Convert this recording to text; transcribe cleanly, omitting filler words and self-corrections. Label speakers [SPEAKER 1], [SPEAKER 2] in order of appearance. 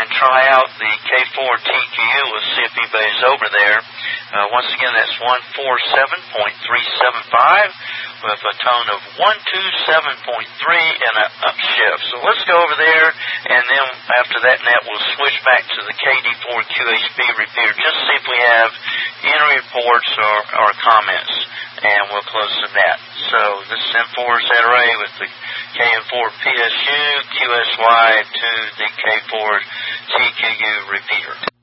[SPEAKER 1] and try out the K4TQU. We'll see if anybody's over there. Once again, that's 147.375 with a tone of 127.3 and an upshift. So let's go over there, and then after that net, we'll switch back to the KD4QHB repeater. Just see if we have any reports or comments, and we'll close the net. So this is M4 ZRA with the KM4 PSU, QSY to the K4TQU repeater.